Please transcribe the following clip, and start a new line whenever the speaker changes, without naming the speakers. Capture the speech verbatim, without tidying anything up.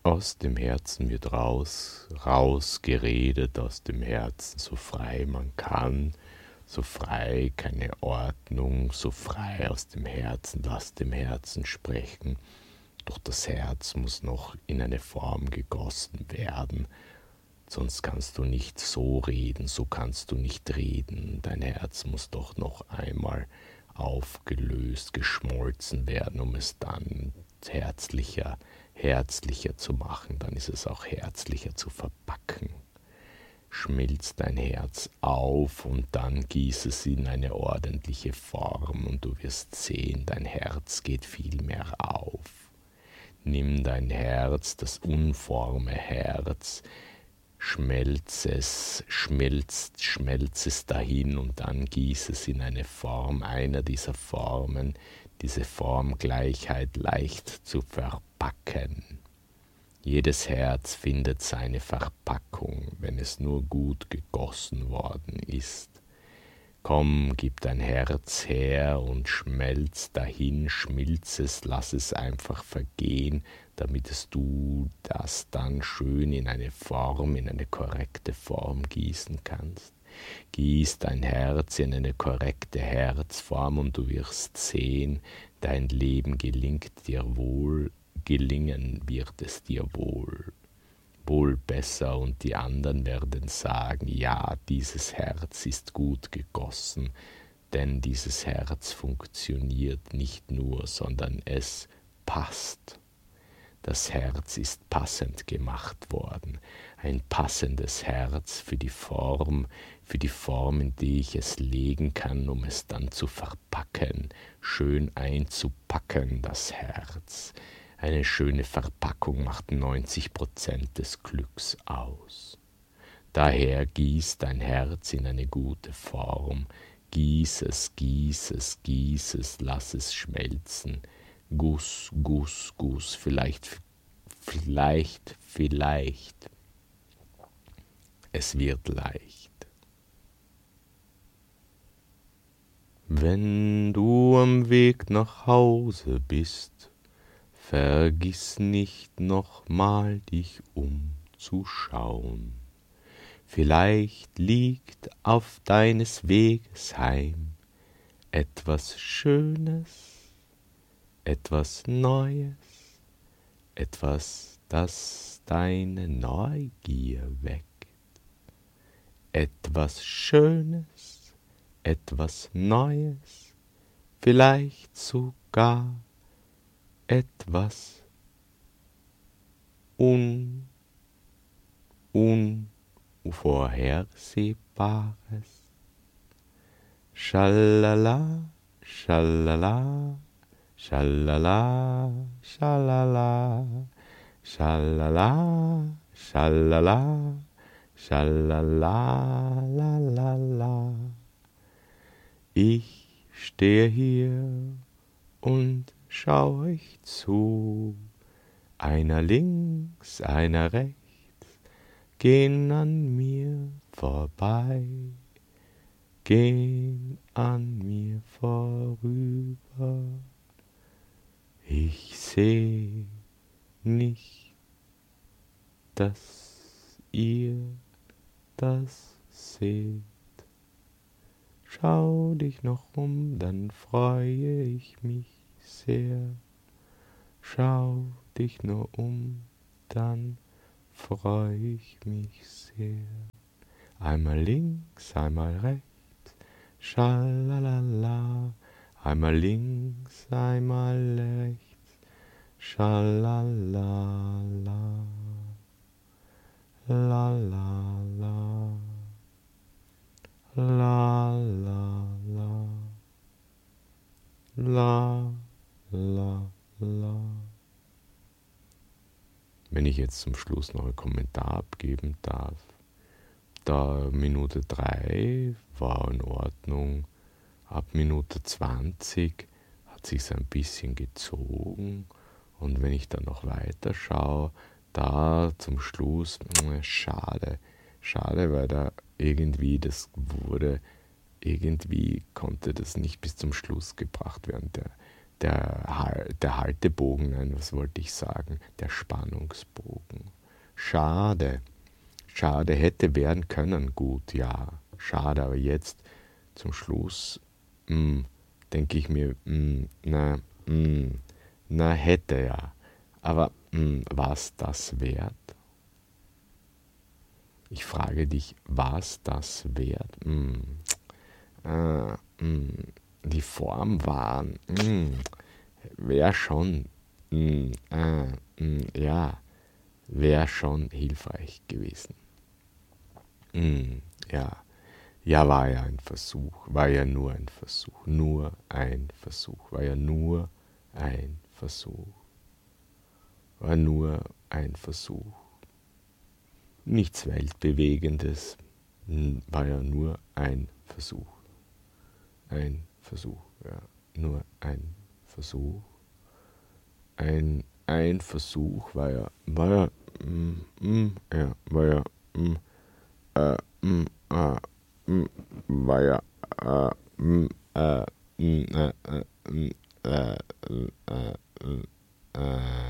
Aus dem Herzen wird raus, rausgeredet aus dem Herzen, so frei man kann, so frei, keine Ordnung, so frei aus dem Herzen, lass dem Herzen sprechen. Doch das Herz muss noch in eine Form gegossen werden, sonst kannst du nicht so reden, so kannst du nicht reden. Dein Herz muss doch noch einmal aufgelöst, geschmolzen werden, um es dann herzlicher, herzlicher zu machen, dann ist es auch herzlicher zu verpacken. Schmilzt dein Herz auf und dann gieß es in eine ordentliche Form und du wirst sehen, dein Herz geht viel mehr auf. Nimm dein Herz, das unforme Herz, schmelz es, schmelzt, schmelz es dahin und dann gieß es in eine Form, einer dieser Formen, diese Formgleichheit leicht zu verpacken. Jedes Herz findet seine Verpackung, wenn es nur gut gegossen worden ist. Komm, gib dein Herz her und schmelz dahin, schmilz es, lass es einfach vergehen, damit es du das dann schön in eine Form, in eine korrekte Form gießen kannst. Gieß dein Herz in eine korrekte Herzform und du wirst sehen, dein Leben gelingt dir wohl, gelingen wird es dir wohl. Wohl besser und die anderen werden sagen, ja, dieses Herz ist gut gegossen, denn dieses Herz funktioniert nicht nur, sondern es passt. Das Herz ist passend gemacht worden, ein passendes Herz für die Form, für die Form, in die ich es legen kann, um es dann zu verpacken, schön einzupacken, das Herz. Eine schöne Verpackung macht neunzig Prozent des Glücks aus. Daher gieß dein Herz in eine gute Form, gieß es, gieß es, gieß es, lass es schmelzen. Guss, Guss, Guss, vielleicht, vielleicht, vielleicht. Es wird leicht. Wenn du am Weg nach Hause bist, vergiss nicht nochmal dich umzuschauen. Vielleicht liegt auf deines Weges heim etwas Schönes, etwas Neues, etwas, das deine Neugier weckt. Etwas Schönes, etwas Neues, vielleicht sogar etwas un, unvorhersehbares. Schalala, schalala, schalala, schalala, schalala, schalala, schalala, la, la, la. Ich stehe hier und schau euch zu, einer links, einer rechts, gehen an mir vorbei, gehen an mir vorüber. Ich seh nicht, dass ihr das seht. Schau dich noch um, dann freue ich mich sehr. Schau dich nur um, dann freue ich mich sehr. Einmal links, einmal rechts, schalalala. Einmal links, einmal rechts, schalalala. La la la. La la la. La la la. Wenn ich jetzt zum Schluss noch einen Kommentar abgeben darf, da Minute drei war in Ordnung, ab Minute zwanzig hat sich's ein bisschen gezogen und wenn ich dann noch weiter schaue, da zum Schluss, schade, schade, weil da irgendwie das wurde, irgendwie konnte das nicht bis zum Schluss gebracht werden. Der, der, der Haltebogen, nein, was wollte ich sagen, der Spannungsbogen. Schade, schade, hätte werden können, gut, ja, schade, aber jetzt zum Schluss denke ich mir, mh, na, mh, na, hätte ja, aber war es das wert? Ich frage dich, war es das wert? Mh, äh, mh, die Form war, wäre schon, mh, äh, mh, ja, wäre schon hilfreich gewesen. Mh, ja, ja, war ja ein Versuch, war ja nur ein Versuch, nur ein Versuch, war ja nur ein Versuch, war nur ein Versuch. Nichts Weltbewegendes, war ja nur ein Versuch. Ein Versuch, ja, nur ein Versuch. Ein, ein Versuch war ja, war ja, mm, mm, ja, war ja, mm, äh, mm, äh, mm, war ja, äh, mm, äh, mm, äh, äh, mm, äh, äh, äh, äh,